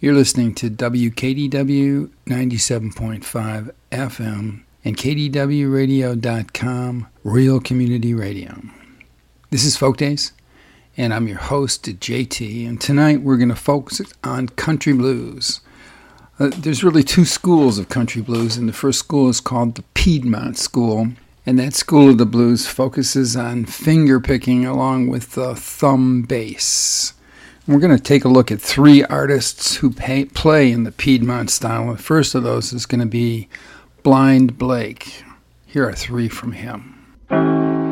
You're listening to WKDW 97.5 FM and KDWRadio.com, Real Community Radio. This is Folk Days, and I'm your host, JT, and tonight we're going to focus on country blues. There's really two schools of country blues, and the first school is called the Piedmont School, and that school of the blues focuses on finger picking along with the thumb bass. We're going to take a look at three artists who play in the Piedmont style. The first of those is going to be Blind Blake. Here are three from him.